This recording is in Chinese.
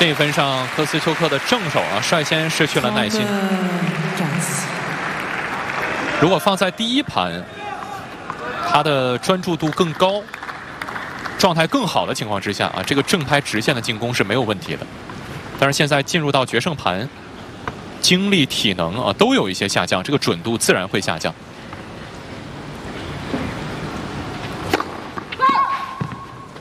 这一分上，科斯丘克的正手率先失去了耐心。如果放在第一盘，他的专注度更高，状态更好的情况之下这个正拍直线的进攻是没有问题的。但是现在进入到决胜盘，精力、体能都有一些下降，这个准度自然会下降。